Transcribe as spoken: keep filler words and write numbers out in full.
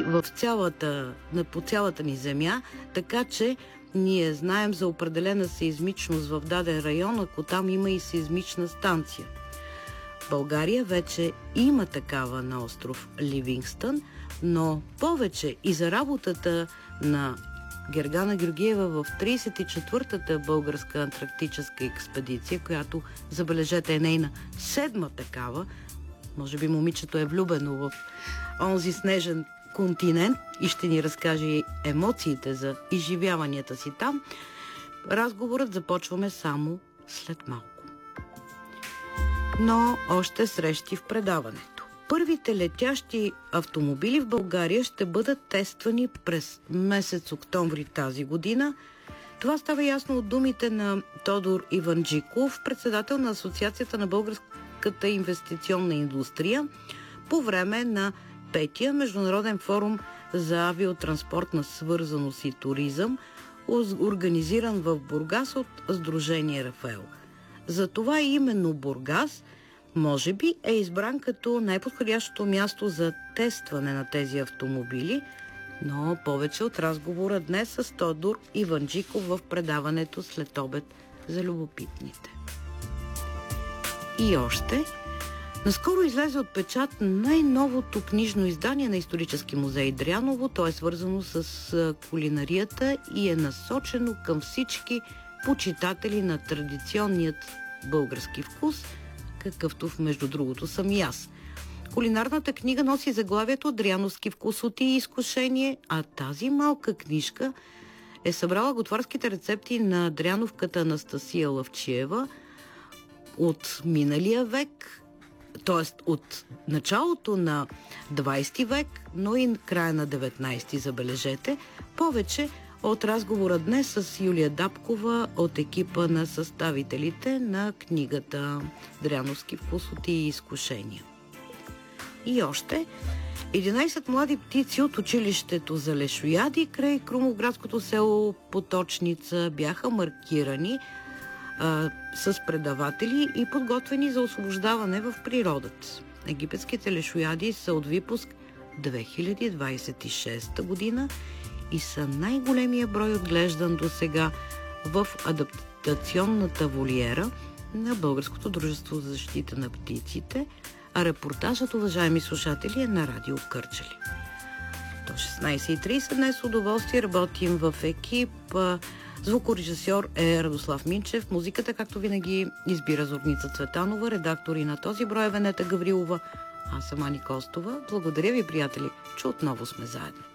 и в цялата, по цялата ни земя, така че ние знаем за определена сеизмичност в даден район, ако там има и сеизмична станция. България вече има такава на остров Ливингстън, но повече и за работата на Гергана Георгиева в тридесет и четвъртата българска антарктическа експедиция, която, забележете, е нейна седма такава. Може би момичето е влюбено в онзи снежен континент и ще ни разкаже емоциите за изживяванията си там. Разговорът започваме само след малко. Но още срещи в предаването. Първите летящи автомобили в България ще бъдат тествани през месец октомври тази година. Това става ясно от думите на Тодор Иванджиков, председател на Асоциацията на българската инвестиционна индустрия, по време на петия Международен форум за авиотранспортна свързаност и туризъм, организиран в Бургас от Сдружение Рафаел. Затова именно Бургас може би е избран като най-подходящото място за тестване на тези автомобили, но повече от разговора днес с Тодор Иванджиков в предаването след обед за любопитните. И още, наскоро излезе от печат най-новото книжно издание на Исторически музей Дряново. То е свързано с кулинарията и е насочено към всички почитатели на традиционният български вкус, какъвто между другото съм и аз. Кулинарната книга носи заглавието Дряновски вкусоти и изкушение, а тази малка книжка е събрала готварските рецепти на дряновката Анастасия Лъвчиева от миналия век, т.е. от началото на двадесети век, но и края на деветнадесети, забележете. Повече от разговора днес с Юлия Дапкова от екипа на съставителите на книгата Дряновски вкусоти и изкушения. И още единадесет млади птици от училището за лешояди край крумовградското село Поточница бяха маркирани а, с предаватели и подготвени за освобождаване в природата. Египетските лешояди са от випуск две хиляди двадесет и шеста година и са най-големия брой отглеждан до сега в адаптационната волиера на Българското дружество за защита на птиците, а репортажът, уважаеми слушатели, е на Радио Кърджали. До шестнадесет и тридесет днес с удоволствие работим в екип. Звукорежисьор е Радослав Минчев. Музиката, както винаги, избира Зорница Цветанова. Редактори на този брой е Венета Гаврилова. Аз съм Ани Костова. Благодаря ви, приятели, че отново сме заедно.